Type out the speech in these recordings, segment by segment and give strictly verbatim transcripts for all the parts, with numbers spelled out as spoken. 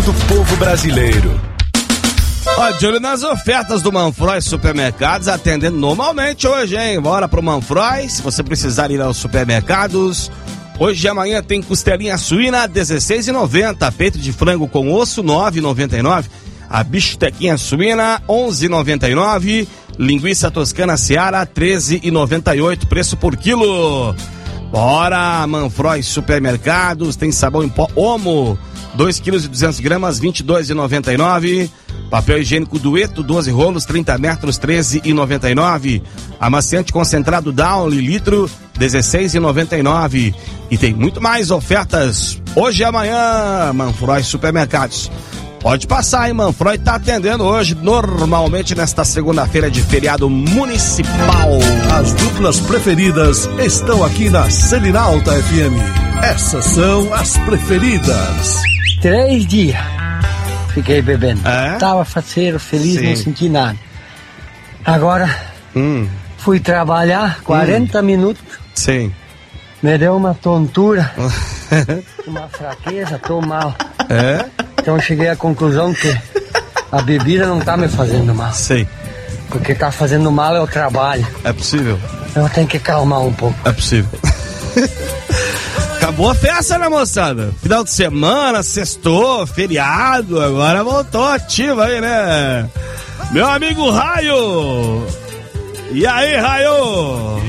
do povo brasileiro. Ó, de olho nas ofertas do Manfroy Supermercados, atendendo normalmente hoje, hein? Bora pro Manfroy, se você precisar ir aos supermercados. Hoje e amanhã tem costelinha suína, dezesseis reais e noventa centavos. Peito de frango com osso, nove reais e noventa e nove centavos. A bistequinha suína, onze reais e noventa e nove centavos. Linguiça toscana Seara, treze reais e noventa e oito centavos. Preço por quilo. Bora, Manfroy Supermercados. Tem sabão em pó Omo, dois quilos e duzentas gramas, vinte e dois reais e noventa e nove centavos. Papel higiênico Dueto, doze rolos, trinta metros, treze reais e noventa e nove centavos. Amaciante concentrado Downy, litro, dezesseis reais e noventa e nove centavos. E tem muito mais ofertas hoje e amanhã, Manfroy Supermercados. Pode passar, hein? Manfroy tá atendendo hoje, normalmente nesta segunda-feira de feriado municipal. As duplas preferidas estão aqui na Selinalta F M. Essas são as preferidas. Três dias fiquei bebendo. É? Tava faceiro, feliz, Sim. não senti nada. Agora Hum, fui trabalhar quarenta minutos, sim. me deu uma tontura, uma fraqueza, tô mal. É? Então eu cheguei à conclusão que a bebida não tá me fazendo mal. Sei. O que tá fazendo mal é o trabalho. É possível. Eu tenho que calmar um pouco. É possível. Acabou a festa, né, moçada? Final de semana, sextou, feriado, agora voltou ativo aí, né? Meu amigo Raio! E aí, Raio?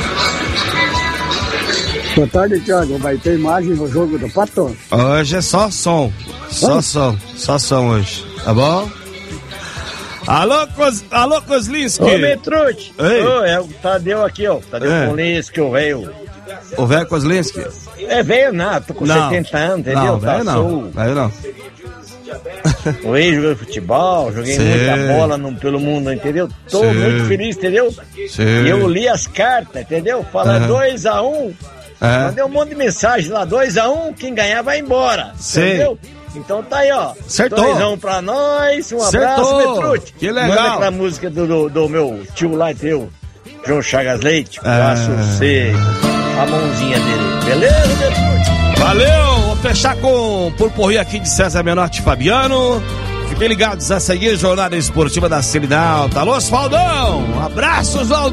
Boa tarde, Thiago. Vai ter imagem no jogo do Pato? Hoje é só som. Só Oi? som. Só som hoje. Tá bom? Alô, Cos... Alô Kozlinski. Ô, Metrute! Ei. Ô, é o Tadeu aqui, ó. Tadeu É. Kozlinski, o velho. O velho Kozlinski? É velho nada, tô com Não. setenta anos, entendeu? Não, velho não. Passou. Velho não. O ex joguei futebol, joguei Sei. muita bola no, pelo mundo, entendeu? Tô Sei. muito feliz, entendeu? Sei. E eu li as cartas, entendeu? Fala Aham. dois a um. É. Mandei um monte de mensagem lá, dois a um, quem ganhar vai embora. Sei. Entendeu? Então tá aí, ó. Acertou. dois a um pra nós, um abraço, Acertou. Metrute. Que legal. Manda aquela música do, do, do meu tio lá, teu, João Chagas Leite. É. Faço você a mãozinha dele. Beleza, Metrute? Valeu! Vou fechar com Purporri aqui de César Menotti e Fabiano. Fiquem ligados a seguir a Jornada Esportiva da Selinalta. Alô, Osvaldão! Abraços, Osvaldão!